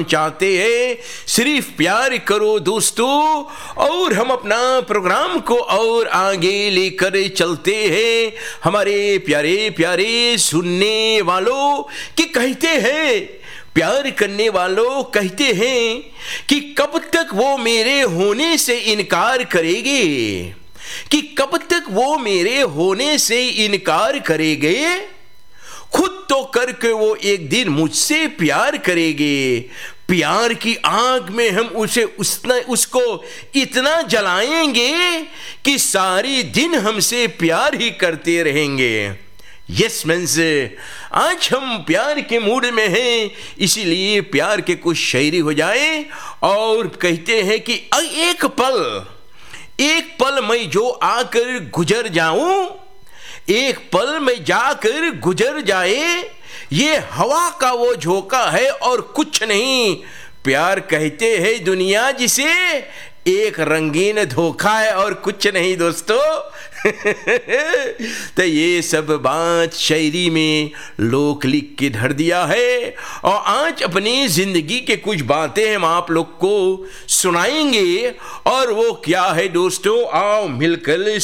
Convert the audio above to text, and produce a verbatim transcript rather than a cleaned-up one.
चाहते हैं सिर्फ प्यार करो दोस्तों, और हम अपना प्रोग्राम को और आगे लेकर चलते हैं हमारे प्यारे प्यारे सुनने वालों। कि कहते हैं प्यार करने वालों कहते हैं कि कब तक वो मेरे होने से इनकार करेंगे, कि कब तक वो मेरे होने से इनकार करेंगे, खुद तो करके वो एक दिन मुझसे प्यार करेंगे। प्यार की आग में हम उसे उसना उसको इतना जलाएंगे कि सारी दिन हमसे प्यार ही करते रहेंगे। यस मीन्स आज हम प्यार के मूड में हैं, इसीलिए प्यार के कुछ शायरी हो जाए। और कहते हैं कि एक पल एक पल मैं जो आकर गुजर जाऊं, एक पल में जाकर गुजर जाए, ये हवा का वो झोंका है और कुछ नहीं। प्यार कहते हैं दुनिया जिसे, एक रंगीन धोखा है और कुछ नहीं दोस्तों। तो ये सब बात शायरी में लोक लिख के धर दिया है, और आज अपनी जिंदगी के कुछ बातें हम आप लोग को सुनाएंगे। और वो क्या है दोस्तों, आओ मिलकर